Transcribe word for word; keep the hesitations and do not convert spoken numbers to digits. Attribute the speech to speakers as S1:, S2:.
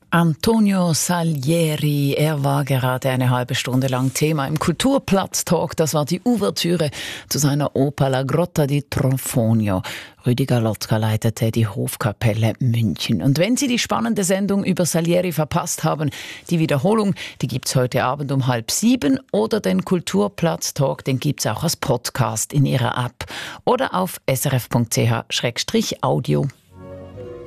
S1: Antonio Salieri, er war gerade eine halbe Stunde lang Thema im Kulturplatz-Talk. Das war die Ouvertüre zu seiner Oper La Grotta di Tronfogno. Rüdiger Lotka leitete die Hofkapelle München. Und wenn Sie die spannende Sendung über Salieri verpasst haben, die Wiederholung, die gibt's heute Abend um halb sieben, oder den Kulturplatz-Talk, den gibt's auch als Podcast in Ihrer App oder auf srf punkt c h slash audio.